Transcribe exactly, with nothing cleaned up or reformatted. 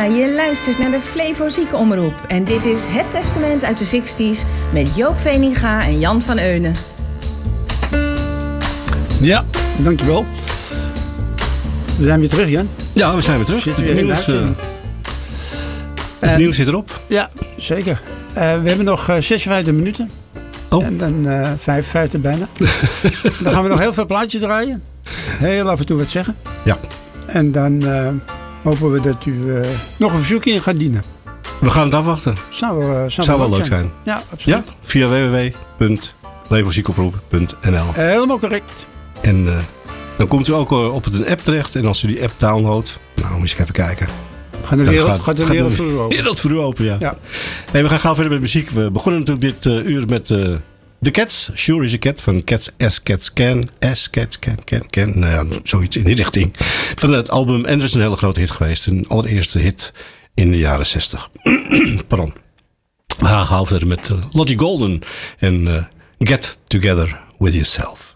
Ja, je luistert naar de Flevo Ziekenomroep. En dit is Het Testament uit de zestig's met Joop Veninga en Jan van Eunen. Ja, dankjewel. We zijn weer terug, Jan. Ja, we zijn weer terug. Zitten weer het in nieuws, de uh, het en, nieuws zit erop. Ja, zeker. Uh, we hebben nog uh, zesenvijftig minuten. Oh. En dan uh, vijfenvijftig bijna. Dan gaan we nog heel veel plaatjes draaien. Heel af en toe wat zeggen. Ja. En dan uh, hopen we dat u uh, nog een verzoekje in gaat dienen. We gaan het afwachten. Zou, uh, zou, zou wel leuk zijn. zijn. Ja, absoluut. Ja, via w w w punt levoziekenomroep punt n l. Uh, helemaal correct. En uh, dan komt u ook uh, op een app terecht. En als u die app downloadt, nou moet je even kijken. Gaat de wereld, gaat, gaat de wereld voor u open. Wereld voor u open, ja. ja. Hey, we gaan gauw verder met muziek. We begonnen natuurlijk dit uh, uur met uh, The Cats. Sure is a Cat van Cats as Cats Can. As Cats Can, Can, Can. Nou ja, zoiets in die richting. Van het album. En het is een hele grote hit geweest. Een allereerste hit in de jaren zestig. Pardon. We gaan gauw verder met uh, Lottie Golden. En uh, Get Together With Yourself.